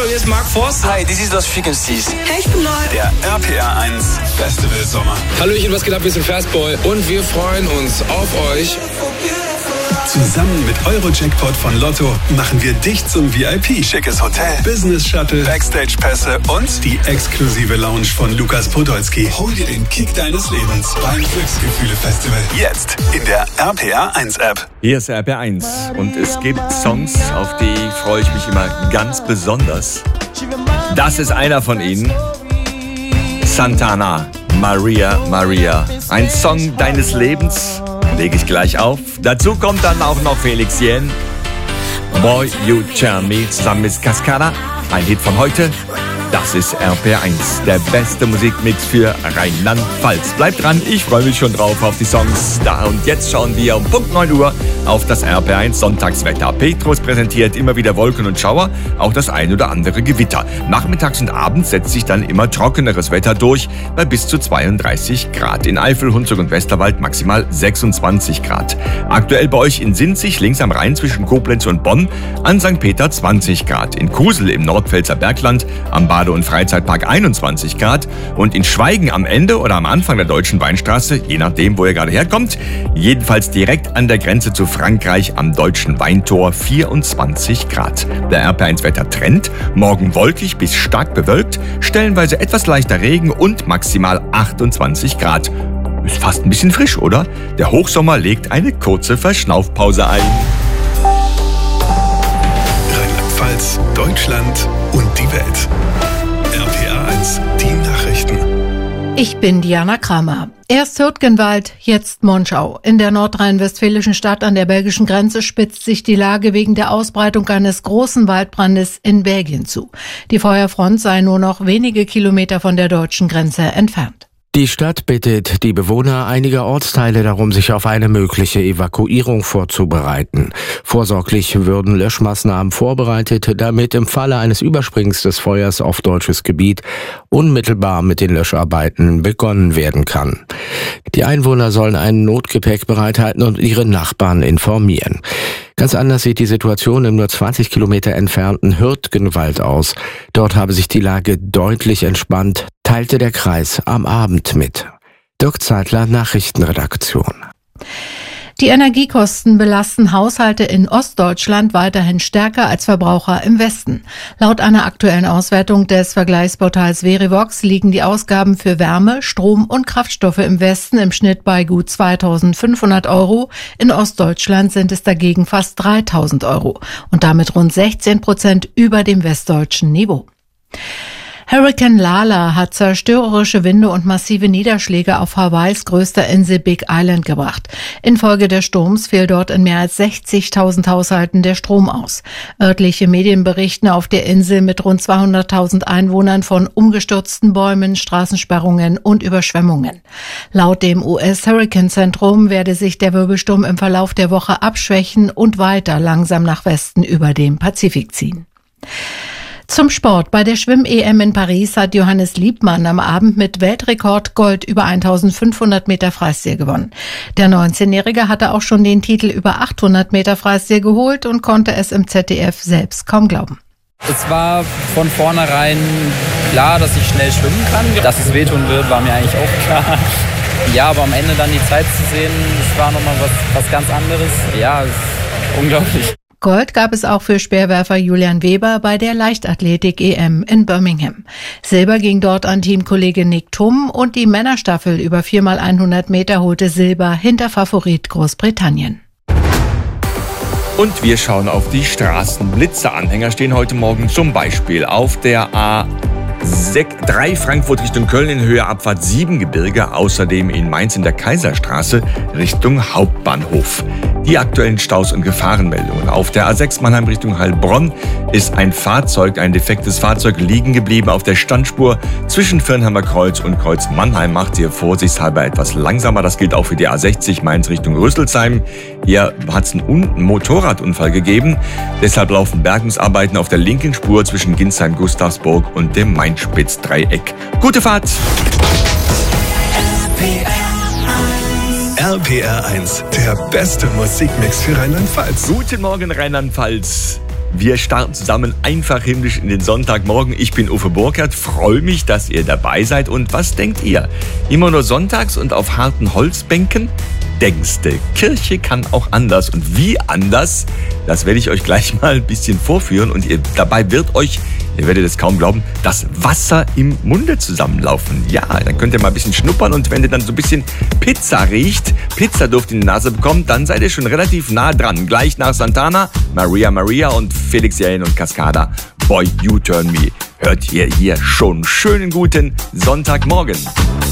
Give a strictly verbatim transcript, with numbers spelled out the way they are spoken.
hier ist Mark Forster. Hi, this is Los Frequencies. Hey, ich bin neu. Der R P R eins Festival Sommer. Hallöchen, was geht ab? Wir sind Fastboy und wir freuen uns auf euch. Zusammen mit Euro-Jackpot von Lotto machen wir dich zum V I P. Schickes Hotel, Business-Shuttle, Backstage-Pässe und die exklusive Lounge von Lukas Podolski. Hol dir den Kick deines Lebens beim Glücksgefühle-Festival. Jetzt in der R P R eins App. Hier ist R P R eins und es gibt Songs, auf die freue ich mich immer ganz besonders. Das ist einer von ihnen. Santana, Maria, Maria. Ein Song deines Lebens. Lege ich gleich auf. Dazu kommt dann auch noch Felix Jähn. Boy, You Tell Me zusammen mit Cascada. Ein Hit von heute. Das ist R P R eins, der beste Musikmix für Rheinland-Pfalz. Bleibt dran, ich freue mich schon drauf auf die Songs. Da und jetzt schauen wir um Punkt neun Uhr auf das R P R eins Sonntagswetter. Petrus präsentiert immer wieder Wolken und Schauer, auch das ein oder andere Gewitter. Nachmittags und abends setzt sich dann immer trockeneres Wetter durch, bei bis zu zweiunddreißig Grad. In Eifel, Hunsrück und Westerwald maximal sechsundzwanzig Grad. Aktuell bei euch in Sinzig, links am Rhein zwischen Koblenz und Bonn, an Sankt Peter zwanzig Grad. In Kusel im Nordpfälzer Bergland, am Bade- und Freizeitpark einundzwanzig Grad und in Schweigen am Ende oder am Anfang der Deutschen Weinstraße, je nachdem, wo ihr gerade herkommt, jedenfalls direkt an der Grenze zu Frankreich am Deutschen Weintor vierundzwanzig Grad. Der R P R eins Wettertrend, morgen wolkig bis stark bewölkt, stellenweise etwas leichter Regen und maximal achtundzwanzig Grad. Ist fast ein bisschen frisch, oder? Der Hochsommer legt eine kurze Verschnaufpause ein. Rheinland-Pfalz, Deutschland und die Welt. R P R eins, die Nachrichten. Ich bin Diana Kramer. Erst Hürtgenwald, jetzt Monschau. In der nordrhein-westfälischen Stadt an der belgischen Grenze spitzt sich die Lage wegen der Ausbreitung eines großen Waldbrandes in Belgien zu. Die Feuerfront sei nur noch wenige Kilometer von der deutschen Grenze entfernt. Die Stadt bittet die Bewohner einiger Ortsteile darum, sich auf eine mögliche Evakuierung vorzubereiten. Vorsorglich würden Löschmaßnahmen vorbereitet, damit im Falle eines Überspringens des Feuers auf deutsches Gebiet unmittelbar mit den Löscharbeiten begonnen werden kann. Die Einwohner sollen ein Notgepäck bereithalten und ihre Nachbarn informieren. Ganz anders sieht die Situation im nur zwanzig Kilometer entfernten Hürtgenwald aus. Dort habe sich die Lage deutlich entspannt, teilte der Kreis am Abend mit. Dirk Zeitler, Nachrichtenredaktion. Die Energiekosten belasten Haushalte in Ostdeutschland weiterhin stärker als Verbraucher im Westen. Laut einer aktuellen Auswertung des Vergleichsportals Verivox liegen die Ausgaben für Wärme, Strom und Kraftstoffe im Westen im Schnitt bei gut zweitausendfünfhundert Euro. In Ostdeutschland sind es dagegen fast dreitausend Euro und damit rund sechzehn Prozent über dem westdeutschen Niveau. Hurrikan Lala hat zerstörerische Winde und massive Niederschläge auf Hawaiis größter Insel Big Island gebracht. Infolge des Sturms fiel dort in mehr als sechzigtausend Haushalten der Strom aus. Örtliche Medien berichten auf der Insel mit rund zweihunderttausend Einwohnern von umgestürzten Bäumen, Straßensperrungen und Überschwemmungen. Laut dem U S-Hurrikan-Zentrum werde sich der Wirbelsturm im Verlauf der Woche abschwächen und weiter langsam nach Westen über den Pazifik ziehen. Zum Sport. Bei der Schwimm-E M in Paris hat Johannes Liebmann am Abend mit Weltrekord Gold über eintausendfünfhundert Meter Freistil gewonnen. Der neunzehnjährige hatte auch schon den Titel über achthundert Meter Freistil geholt und konnte es im Z D F selbst kaum glauben. Es war von vornherein klar, dass ich schnell schwimmen kann. Dass es wehtun wird, war mir eigentlich auch klar. Ja, aber am Ende dann die Zeit zu sehen, das war nochmal was, was ganz anderes. Ja, es ist unglaublich. Gold gab es auch für Speerwerfer Julian Weber bei der Leichtathletik-E M in Birmingham. Silber ging dort an Teamkollege Nick Thum und die Männerstaffel über vier mal hundert Meter holte Silber hinter Favorit Großbritannien. Und wir schauen auf die Straßen. Blitzeranhänger stehen heute Morgen zum Beispiel auf der A drei Frankfurt Richtung Köln in Höhe Abfahrt sieben Gebirge, außerdem in Mainz in der Kaiserstraße Richtung Hauptbahnhof. Die aktuellen Staus und Gefahrenmeldungen. Auf der A sechs Mannheim Richtung Heilbronn ist ein Fahrzeug, ein defektes Fahrzeug liegen geblieben auf der Standspur zwischen Firnheimer Kreuz und Kreuz Mannheim. Macht hier vorsichtshalber etwas langsamer. Das gilt auch für die A sechzig Mainz Richtung Rüsselsheim. Hier hat es einen Motorradunfall gegeben. Deshalb laufen Bergungsarbeiten auf der linken Spur zwischen Ginsheim-Gustavsburg und dem Main-Spitz-Dreieck. Gute Fahrt! R P R eins, der beste Musikmix für Rheinland-Pfalz. Guten Morgen, Rheinland-Pfalz. Wir starten zusammen einfach himmlisch in den Sonntagmorgen. Ich bin Uffe Burkhardt, freue mich, dass ihr dabei seid. Und was denkt ihr? Immer nur sonntags und auf harten Holzbänken? Denkste, Kirche kann auch anders. Und wie anders, das werde ich euch gleich mal ein bisschen vorführen. Und ihr, dabei wird euch, ihr werdet es kaum glauben, das Wasser im Munde zusammenlaufen. Ja, dann könnt ihr mal ein bisschen schnuppern und wenn ihr dann so ein bisschen Pizza riecht, Pizzaduft in die Nase bekommt, dann seid ihr schon relativ nah dran. Gleich nach Santana, Maria Maria und Felix Jähn und Cascada, Boy You Turn Me. Hört ihr hier schon schönen guten Sonntagmorgen.